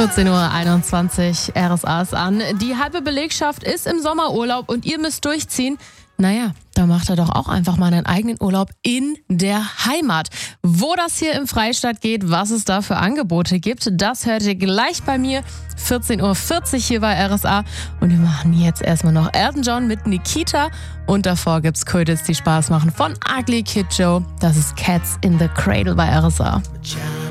14:21 Uhr, RSA ist an. Die halbe Belegschaft ist im Sommerurlaub und ihr müsst durchziehen. Naja, da macht er doch auch einfach mal einen eigenen Urlaub in der Heimat. Wo das hier im Freistaat geht, was es da für Angebote gibt, das hört ihr gleich bei mir. 14:40 Uhr hier bei RSA. Und wir machen jetzt erstmal noch Elton John mit Nikita. Und davor gibt's Ködis, die Spaß machen von Ugly Kid Joe. Das ist Cats in the Cradle bei RSA.